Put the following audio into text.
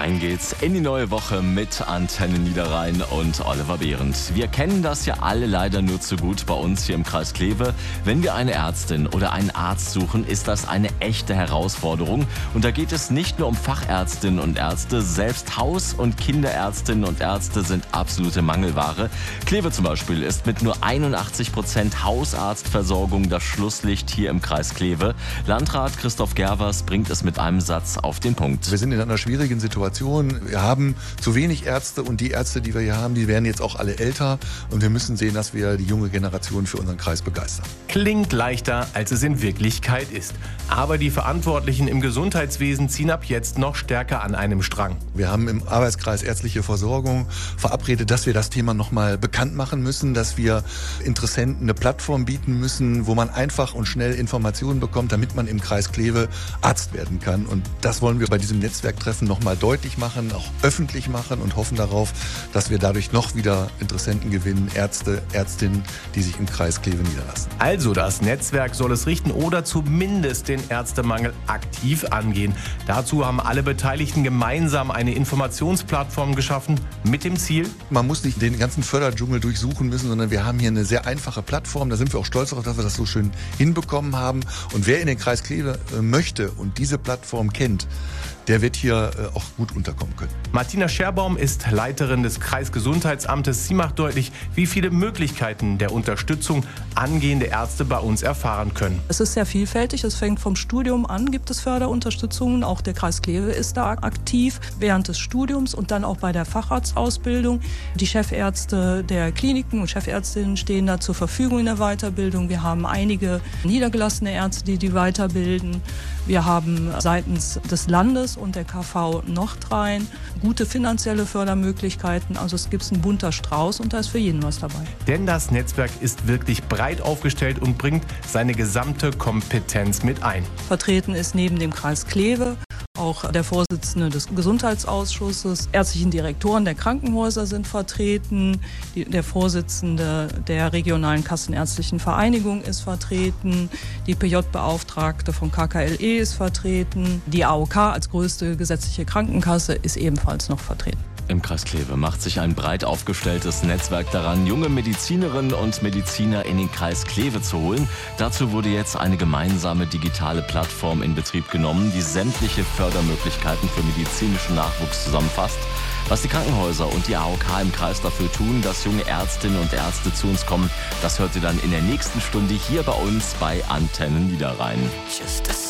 Rein geht's in die neue Woche mit Antenne Niederrhein und Oliver Behrendt. Wir kennen das ja alle leider nur zu gut bei uns hier im Kreis Kleve. Wenn wir eine Ärztin oder einen Arzt suchen, ist das eine echte Herausforderung. Und da geht es nicht nur um Fachärztinnen und Ärzte, selbst Haus- und Kinderärztinnen und Ärzte sind absolute Mangelware. Kleve zum Beispiel ist mit nur 81% Hausarztversorgung das Schlusslicht hier im Kreis Kleve. Landrat Christoph Gervers bringt es mit einem Satz auf den Punkt. Wir sind in einer schwierigen Situation. Wir haben zu wenig Ärzte und die Ärzte, die wir hier haben, die werden jetzt auch alle älter. Und wir müssen sehen, dass wir die junge Generation für unseren Kreis begeistern. Klingt leichter, als es in Wirklichkeit ist. Aber die Verantwortlichen im Gesundheitswesen ziehen ab jetzt noch stärker an einem Strang. Wir haben im Arbeitskreis ärztliche Versorgung verabredet, dass wir das Thema nochmal bekannt machen müssen, dass wir Interessenten eine Plattform bieten müssen, wo man einfach und schnell Informationen bekommt, damit man im Kreis Kleve Arzt werden kann. Und das wollen wir bei diesem Netzwerktreffen nochmal deutlich machen, auch öffentlich machen und hoffen darauf, dass wir dadurch noch wieder Interessenten gewinnen, Ärzte, Ärztinnen, die sich im Kreis Kleve niederlassen. Also das Netzwerk soll es richten oder zumindest den Ärztemangel aktiv angehen. Dazu haben alle Beteiligten gemeinsam eine Informationsplattform geschaffen mit dem Ziel: Man muss nicht den ganzen Förderdschungel durchsuchen müssen, sondern wir haben hier eine sehr einfache Plattform. Da sind wir auch stolz darauf, dass wir das so schön hinbekommen haben. Und wer in den Kreis Kleve möchte und diese Plattform kennt, der wird hier auch gut unterkommen können. Martina Scherbaum ist Leiterin des Kreisgesundheitsamtes. Sie macht deutlich, wie viele Möglichkeiten der Unterstützung angehende Ärzte bei uns erfahren können. Es ist sehr vielfältig. Es fängt vom Studium an, gibt es Förderunterstützungen. Auch der Kreis Kleve ist da aktiv während des Studiums und dann auch bei der Facharztausbildung. Die Chefärzte der Kliniken und Chefärztinnen stehen da zur Verfügung in der Weiterbildung. Wir haben einige niedergelassene Ärzte, die weiterbilden. Wir haben seitens des Landes und der KV Nordrhein gute finanzielle Fördermöglichkeiten. Also es gibt einen bunter Strauß und da ist für jeden was dabei. Denn das Netzwerk ist wirklich breit aufgestellt und bringt seine gesamte Kompetenz mit ein. Vertreten ist neben dem Kreis Kleve auch der Vorsitzende des Gesundheitsausschusses, ärztlichen Direktoren der Krankenhäuser sind vertreten, der Vorsitzende der regionalen Kassenärztlichen Vereinigung ist vertreten, die PJ-Beauftragte von KKLE ist vertreten, die AOK als größte gesetzliche Krankenkasse ist ebenfalls noch vertreten. Im Kreis Kleve macht sich ein breit aufgestelltes Netzwerk daran, junge Medizinerinnen und Mediziner in den Kreis Kleve zu holen. Dazu wurde jetzt eine gemeinsame digitale Plattform in Betrieb genommen, die sämtliche Fördermöglichkeiten für medizinischen Nachwuchs zusammenfasst. Was die Krankenhäuser und die AOK im Kreis dafür tun, dass junge Ärztinnen und Ärzte zu uns kommen, das hört ihr dann in der nächsten Stunde hier bei uns bei Antenne Niederrhein.